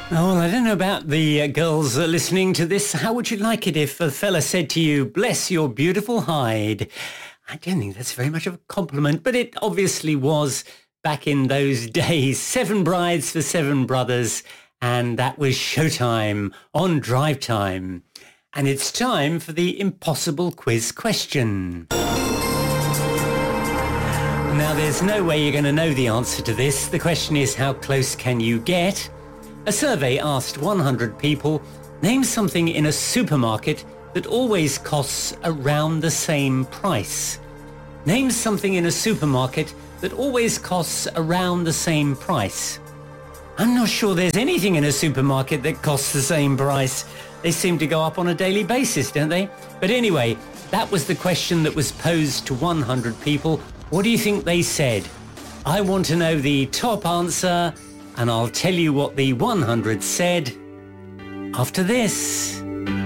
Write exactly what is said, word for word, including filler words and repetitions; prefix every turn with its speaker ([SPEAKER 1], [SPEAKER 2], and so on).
[SPEAKER 1] Oh, well, I don't know about the uh, girls uh, listening to this. How would you like it if a fella said to you, bless your beautiful hide? I don't think that's very much of a compliment, but it obviously was back in those days. Seven brides for seven brothers, and that was showtime on Drive Time. And it's time for the impossible quiz question. Now, there's no way you're going to know the answer to this. The question is, how close can you get? A survey asked one hundred people, name something in a supermarket that always costs around the same price. Name something in a supermarket that always costs around the same price. I'm not sure there's anything in a supermarket that costs the same price. They seem to go up on a daily basis, don't they? But anyway, that was the question that was posed to one hundred people. What do you think they said? I want to know the top answer, and I'll tell you what the one hundred said after this.